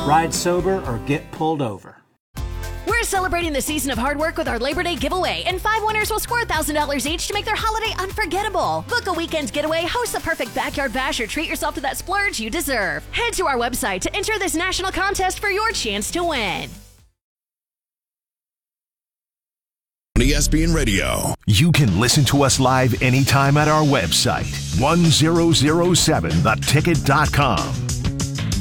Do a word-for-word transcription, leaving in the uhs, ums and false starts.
Ride sober or get pulled over. We're celebrating the season of hard work with our Labor Day giveaway, and five winners will score one thousand dollars each to make their holiday unforgettable. Book a weekend getaway, host the perfect backyard bash, or treat yourself to that splurge you deserve. Head to our website to enter this national contest for your chance to win. E S P N Radio. You can listen to us live anytime at our website, one thousand seven the ticket dot com.